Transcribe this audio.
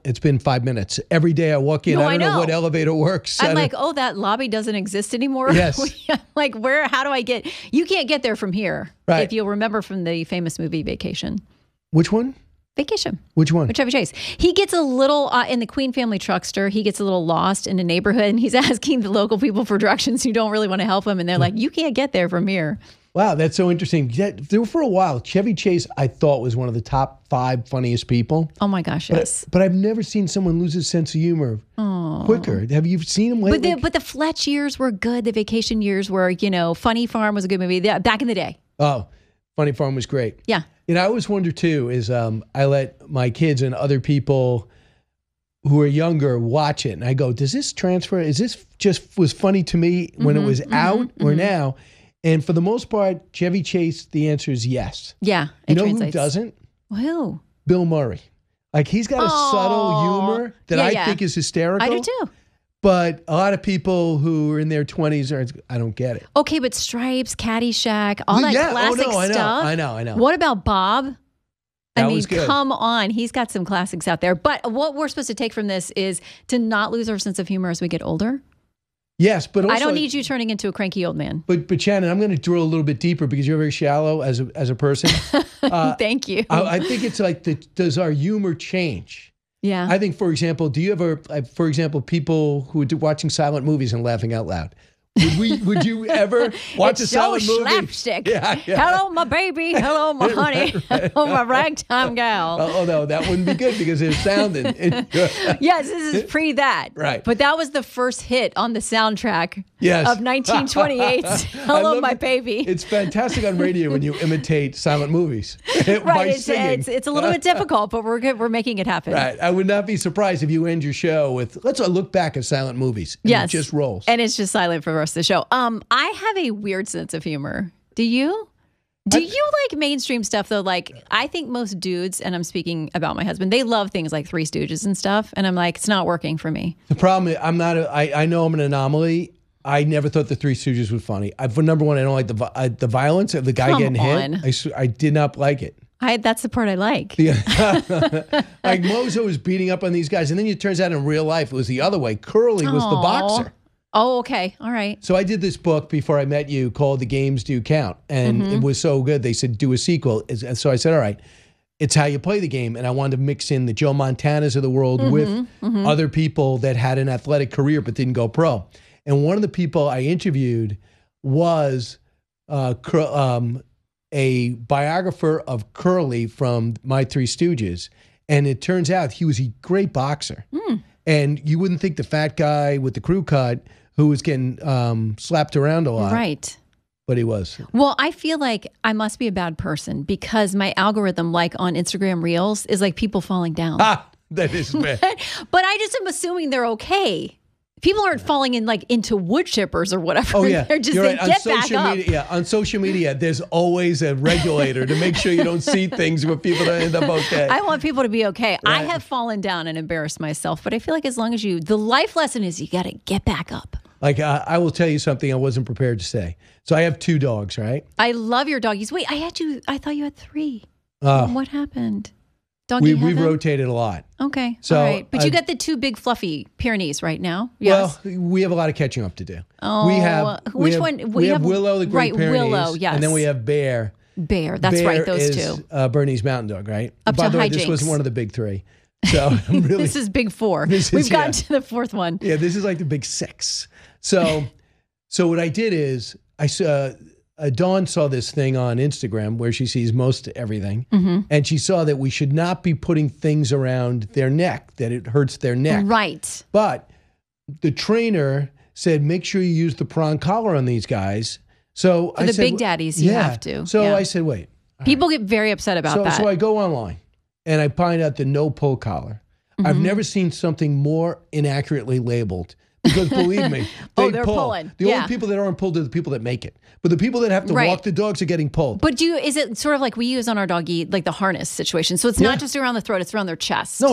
It's been 5 minutes. Every day I walk in, No, I don't know what elevator works. I'm like, oh, that lobby doesn't exist anymore. Yes. I'm like, how do I get? You can't get there from here. Right. If you'll remember from the famous movie Vacation. Which one? Vacation. Which one? With Chevy Chase. He gets a little, in the Queen Family Truckster, he gets a little lost in a neighborhood and he's asking the local people for directions who don't really want to help him. And they're like, you can't get there from here. Wow, that's so interesting. For a while, Chevy Chase, I thought, was one of the top 5 funniest people. Oh my gosh, yes. But I've never seen someone lose his sense of humor quicker. Have you seen him lately? But the Fletch years were good. The Vacation years were, Funny Farm was a good movie back in the day. Oh, Funny Farm was great. Yeah. I always wonder too, is I let my kids and other people who are younger watch it. And I go, does this transfer? Is this just was funny to me when it was out or now? And for the most part, Chevy Chase, the answer is yes. Yeah. You know who doesn't? Who? Bill Murray. Like he's got a subtle humor that I think is hysterical. I do too. But a lot of people who are in their 20s I don't get it. Okay, but Stripes, Caddyshack, all that classic stuff. I know. What about Bob? That was good. Come on. He's got some classics out there. But what we're supposed to take from this is to not lose our sense of humor as we get older. Yes, but also, I don't need you turning into a cranky old man. But Shannon, I'm going to drill a little bit deeper because you're very shallow as a person. Thank you. I think it's like, does our humor change? Yeah. I think, for example, do you ever, people who are watching silent movies and laughing out loud? Would you ever watch a silent movie? Slapstick. Yeah. Hello, my baby. Hello, my honey. Hello, my ragtime gal. Oh, no, that wouldn't be good because there's sound in it. Yes, this is pre that. Right. But that was the first hit on the soundtrack yes. of 1928's Hello, My Baby. It's fantastic on radio when you imitate silent movies. Right. by singing. It's a little bit difficult, but we're making it happen. Right. I would not be surprised if you end your show with, let's look back at silent movies. And yes. It just rolls. And it's just silent for the rest of the show. I have a weird sense of humor. Do you? Do you like mainstream stuff though? Like I think most dudes, and I'm speaking about my husband, they love things like Three Stooges and stuff. And I'm like, it's not working for me. The problem is I know I'm an anomaly. I never thought the Three Stooges were funny. For number one, I don't like the violence of the guy getting hit. I did not like it. That's the part I like. Yeah. Like Mozo was beating up on these guys. And then it turns out in real life, it was the other way. Curly was the boxer. Oh, okay. All right. So I did this book before I met you called The Games Do Count. And it was so good. They said, do a sequel. And so I said, all right, it's how you play the game. And I wanted to mix in the Joe Montanas of the world with other people that had an athletic career but didn't go pro. And one of the people I interviewed was a biographer of Curly from My Three Stooges. And it turns out he was a great boxer. And you wouldn't think the fat guy with the crew cut who was getting slapped around a lot. Right. But he was. Well, I feel like I must be a bad person because my algorithm, like on Instagram Reels, is like people falling down. That is bad. But I just am assuming they're okay. People aren't falling in like into wood chippers or whatever. Oh yeah, they're just you're right. Get back up. Yeah, on social media, there's always a regulator to make sure you don't see things where people don't end up okay. I want people to be okay. Right. I have fallen down and embarrassed myself, but I feel like as long as the life lesson is you got to get back up. Like I will tell you something I wasn't prepared to say. So I have 2 dogs, right? I love your doggies. Wait, I thought you had 3. What happened? We rotated a lot. Okay. So, all right. But you got the 2 big fluffy Pyrenees right now. Yes. Well, we have a lot of catching up to do. Oh, we have Willow, the Great Pyrenees. Willow, yes. And then we have Bear. That's right, those is, 2. Bernese Mountain Dog, right? By the way, this was one of the big 3. So I'm really, this is big 4. We've gotten to the 4th one. Yeah, this is like the big 6. So what I did is I saw Dawn saw this thing on Instagram where she sees most everything, and she saw that we should not be putting things around their neck, that it hurts their neck. Right. But the trainer said, make sure you use the prong collar on these guys. So for the big daddies, you have to. So I said, wait. People get very upset about that. So I go online and I find out the no pull collar. I've never seen something more inaccurately labeled. Because believe me, they're pull. pulling. The only people that aren't pulled are the people that make it. But the people that have to walk the dogs are getting pulled. But is it sort of like we use on our doggy, like the harness situation? So it's not just around the throat, it's around their chest. No,